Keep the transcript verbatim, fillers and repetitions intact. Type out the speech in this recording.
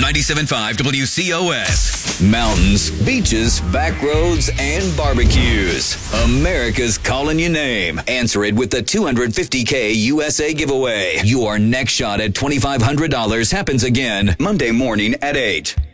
ninety-seven point five W C O S. Mountains, beaches, back roads, and barbecues. America's calling your name. Answer it with the two hundred fifty K U S A giveaway. Your next shot at twenty-five hundred dollars happens again Monday morning at eight.